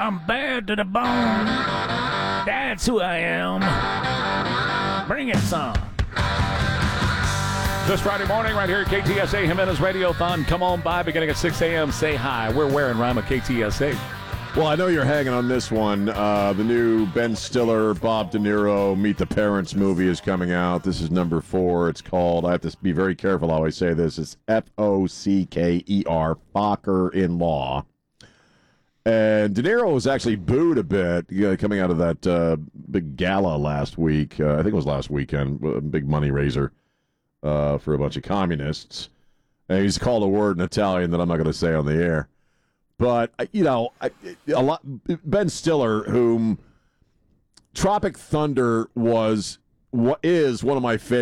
I'm bad to the bone. That's who I am. Bring it, son. This Friday morning, right here at KTSA Jimenez Radiothon. Come on by, beginning at 6 a.m. Say hi. We're wearing Rhyme at KTSA. Well, I know you're hanging on this one. The new Ben Stiller, Bob De Niro, Meet the Parents movie is coming out. This is number 4. It's called, I have to be very careful how I say this, it's F-O-C-K-E-R, Focker-in-Law. And De Niro was actually booed a bit coming out of that big gala last week. I think it was last weekend, a big money raiser for a bunch of communists. And he's called a word in Italian that I'm not going to say on the air. But, Ben Stiller, whom Tropic Thunder is one of my favorite.